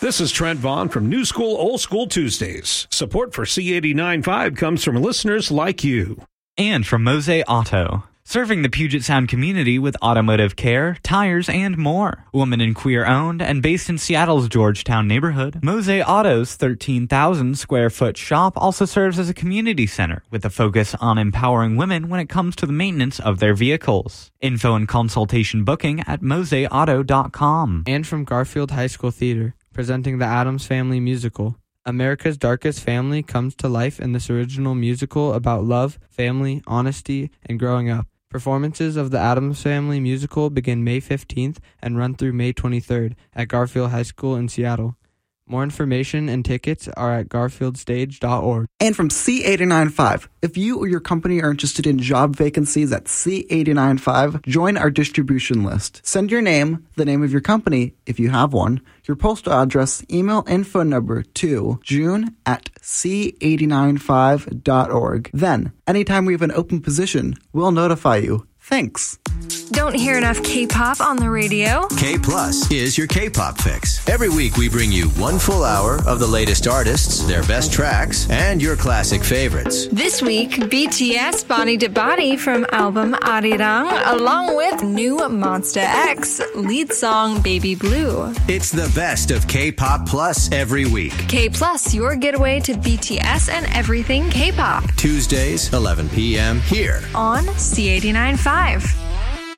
This is Trent Vaughn from New School, Old School Tuesdays. Support for C89.5 comes from listeners like you. And from Mose Auto, serving the Puget Sound community with automotive care, tires, and more. Woman and queer owned and based in Seattle's Georgetown neighborhood, Mose Auto's 13,000 square foot shop also serves as a community center with a focus on empowering women when it comes to the maintenance of their vehicles. Info and consultation booking at moseauto.com. And from Garfield High School Theater, presenting the Addams Family musical. America's Darkest Family comes to life in this original musical about love, family, honesty, and growing up. Performances of the Addams Family musical begin May 15th and run through May 23rd at Garfield High School in Seattle. More information and tickets are at garfieldstage.org. And from C89.5, if you or your company are interested in job vacancies at C89.5, join our distribution list. Send your name, the name of your company, if you have one, your postal address, email, and phone number to june@c89.5.org. Then, anytime we have an open position, we'll notify you. Thanks. Don't hear enough K-pop on the radio? K Plus is your K-pop fix. Every week we bring you 1 full hour of the latest artists, their best tracks, and your classic favorites. This week, BTS Body to Body from album Arirang, along with new Monsta X lead song Baby Blue. It's the best of K-pop Plus every week. K Plus, your getaway to BTS and everything K-pop. Tuesdays, 11 p.m. here on C89.5.